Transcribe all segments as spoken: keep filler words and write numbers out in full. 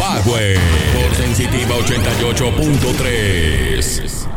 Power por Sensitiva ochenta y ocho punto tres.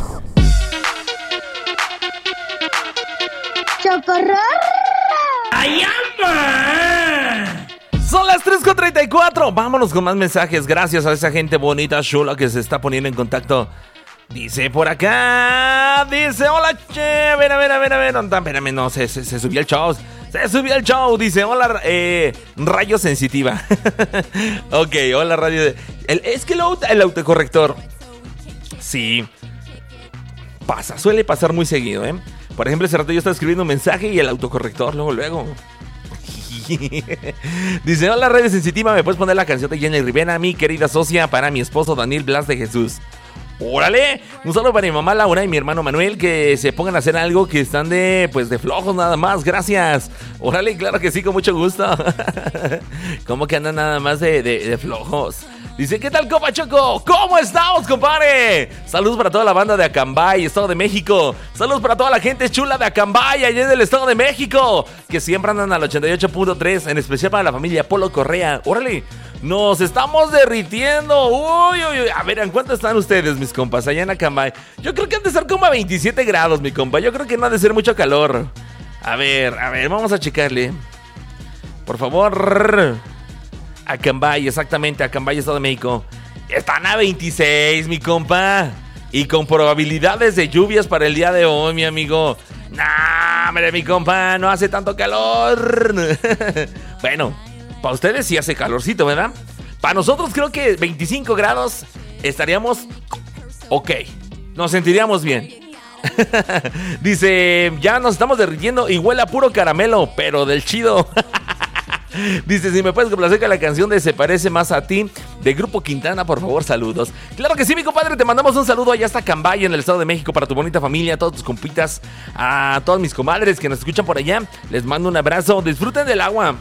¡Chaparrón! ¡Ay, ama! Son las tres con treinta y cuatro. Vámonos con más mensajes. Gracias a esa gente bonita, chula, que se está poniendo en contacto. Dice por acá. Dice, hola, che. A ver, a ver, a ver, a ver. No, espérame, no, se, se, se subió el show. Se subió el show. Dice, hola, eh, Radio Sensitiva. Ok, hola, Radio. El, es que el, auto, el autocorrector. Sí. Pasa, suele pasar muy seguido, ¿eh? Por ejemplo, ese rato yo estaba escribiendo un mensaje y el autocorrector, luego, luego. Dice, hola, Radio Sensitiva, ¿me puedes poner la canción de Jenny Rivera, mi querida socia, para mi esposo Daniel Blas de Jesús? ¡Órale! Un saludo para mi mamá Laura y mi hermano Manuel, que se pongan a hacer algo, que están de, pues, de flojos nada más, gracias. ¡Órale! Claro que sí, con mucho gusto. ¿Cómo que andan nada más de, de, de flojos? Dice, ¿qué tal, compa Choco? ¿Cómo estamos, compadre? Saludos para toda la banda de Acambay, Estado de México. Saludos para toda la gente chula de Acambay, allá en el Estado de México, que siempre andan al ochenta y ocho punto tres, en especial para la familia Polo Correa. ¡Órale! Nos estamos derritiendo. Uy, uy, uy. A ver, ¿en cuánto están ustedes, mis compas, allá en Acambay? Yo creo que han de ser como a veintisiete grados, mi compa. Yo creo que no ha de ser mucho calor. A ver, a ver, vamos a checarle. Por favor. Acambay, exactamente, Acambay, Estado de México. Están a veintiséis, mi compa. Y con probabilidades de lluvias para el día de hoy, mi amigo. Nah, hombre, mi compa, no hace tanto calor. Bueno, para ustedes sí hace calorcito, ¿verdad? Para nosotros creo que veinticinco grados estaríamos ok. Nos sentiríamos bien. Dice, ya nos estamos derritiendo y huele a puro caramelo, pero del chido. Dice, si me puedes complacer con la canción de Se Parece Más a Ti, de Grupo Quintana, por favor, saludos. Claro que sí, mi compadre, te mandamos un saludo allá hasta Acambay, en el Estado de México, para tu bonita familia, a todos tus compitas, a todos mis comadres que nos escuchan por allá. Les mando un abrazo, disfruten del agua,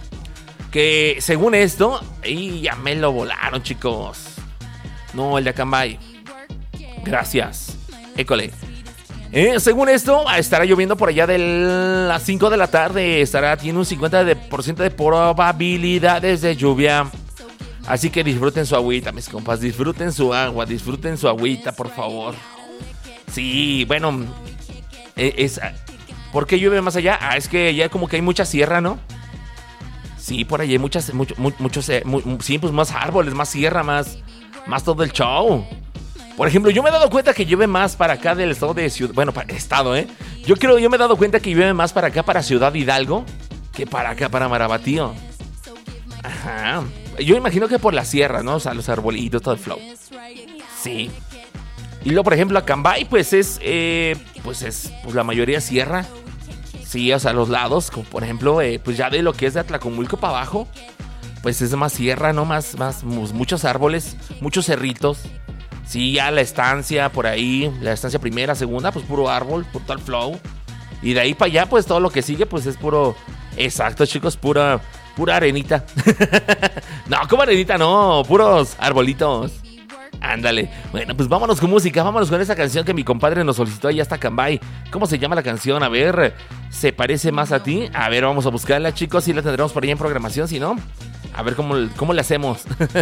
que según esto, y ya me lo volaron, chicos. No, el de Acambay. Gracias. École. Eh, según esto, estará lloviendo por allá de las cinco de la tarde. Estará, tiene un cincuenta por ciento de probabilidades de lluvia. Así que disfruten su agüita, mis compas. Disfruten su agua, disfruten su agüita, por favor. Sí, bueno. Eh, es, ¿por qué llueve más allá? Ah, es que ya como que hay mucha sierra, ¿no? Sí, por allí hay muchas, mucho, muchos, eh, mu, sí, pues más árboles, más sierra, más, más todo el show. Por ejemplo, yo me he dado cuenta que llueve más para acá del estado de Ciudad... Bueno, para estado, ¿eh? Yo creo, yo me he dado cuenta que llueve más para acá, para Ciudad Hidalgo, que para acá, para Marabatío. Ajá. Yo imagino que por la sierra, ¿no? O sea, los arbolitos, todo el flow. Sí. Y luego, por ejemplo, Acambay, pues es... Eh, pues es pues la mayoría sierra. Sí, o sea, los lados, como por ejemplo, eh, pues ya de lo que es de Atlacomulco para abajo, pues es más sierra, ¿no? Más, más, muchos árboles, muchos cerritos. Sí, ya la estancia por ahí, la estancia primera, segunda, pues puro árbol, puro tal flow. Y de ahí para allá, pues todo lo que sigue, pues es puro... Exacto, chicos, pura, pura arenita. No, ¿cómo arenita? No, puros arbolitos. Ándale. Bueno, pues vámonos con música, vámonos con esa canción que mi compadre nos solicitó allá hasta Acambay. ¿Cómo se llama la canción? A ver, ¿Se Parece Más a Ti? A ver, vamos a buscarla, chicos, y la tendremos por ahí en programación, si no, a ver cómo, cómo le hacemos.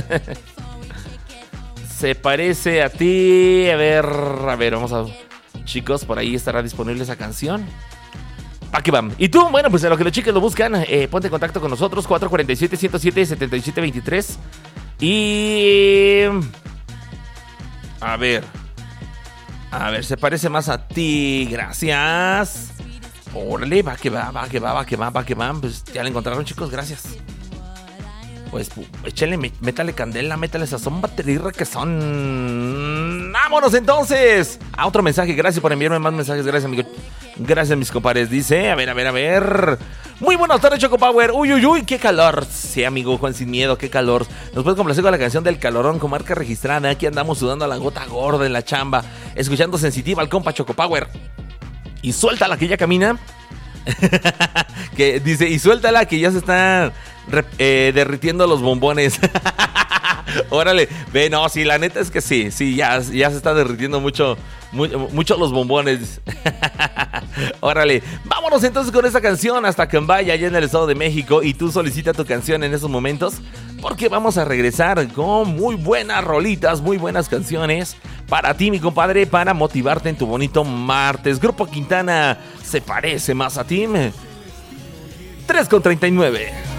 Se parece a ti. A ver, a ver, vamos a... Chicos, por ahí estará disponible esa canción. Pa' que van. Y tú, bueno, pues a lo que los chicos lo buscan, eh, ponte en contacto con nosotros. Cuatro cuatro siete, uno cero siete, siete siete dos tres. Y... A ver. A ver, Se Parece Más a Ti. Gracias. Órale, va que va, va que va, va que va, va que va. Pues ya la encontraron, chicos, gracias. Pues échale, métale candela, métale sazón, batería, que son. ¡Vámonos entonces! A otro mensaje, gracias por enviarme más mensajes, gracias, amigo. Gracias, mis compadres. Dice, a ver, a ver, a ver. Muy buenas tardes, Choco Power. Uy, uy, uy, qué calor. Sí, amigo Juan Sin Miedo, qué calor. Nos puedes complacer con la canción del calorón con marca registrada. Aquí andamos sudando a la gota gorda en la chamba, escuchando Sensitiva al compa Choco Power. Y suéltala que ya camina. Que dice, y suéltala que ya se está eh, derritiendo los bombones. Órale, ve, no, sí, la neta es que sí, sí, ya, ya se está derritiendo mucho, muy, mucho los bombones. Órale, vámonos entonces con esta canción hasta Cambaya, allá en el Estado de México. Y tú solicita tu canción en esos momentos, porque vamos a regresar con muy buenas rolitas, muy buenas canciones para ti, mi compadre, para motivarte en tu bonito martes. Grupo Quintana, Se Parece Más a Ti. tres con treinta y nueve.